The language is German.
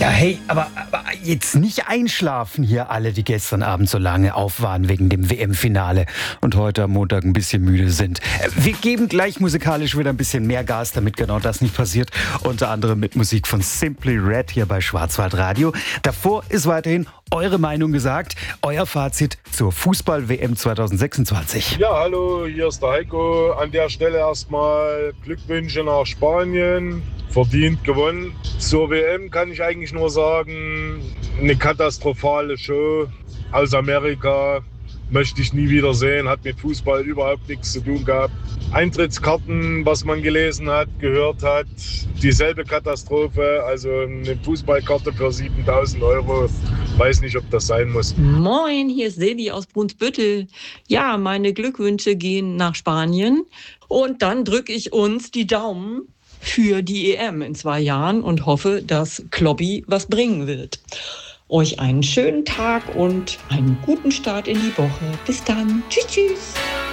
Ja, hey, aber jetzt nicht einschlafen hier alle, die gestern Abend so lange auf waren wegen dem WM-Finale und heute am Montag ein bisschen müde sind. Wir geben gleich musikalisch wieder ein bisschen mehr Gas, damit genau das nicht passiert. Unter anderem mit Musik von Simply Red hier bei Schwarzwaldradio. Davor ist weiterhin eure Meinung gesagt, euer Fazit zur Fußball-WM 2026. Ja, hallo, hier ist der Heiko. An der Stelle erstmal Glückwünsche nach Spanien. Verdient gewonnen. Zur WM kann ich eigentlich nur sagen, eine katastrophale Show aus Amerika. Möchte ich nie wieder sehen, hat mit Fußball überhaupt nichts zu tun gehabt. Eintrittskarten, was man gelesen hat, gehört hat, dieselbe Katastrophe. Also eine Fußballkarte für 7.000 Euro, weiß nicht, ob das sein muss. Moin, hier ist Silvi aus Brunsbüttel. Ja, meine Glückwünsche gehen nach Spanien und dann drücke ich uns die Daumen für die EM in 2 Jahren und hoffe, dass Kloppi was bringen wird. Euch einen schönen Tag und einen guten Start in die Woche. Bis dann. Tschüss, tschüss.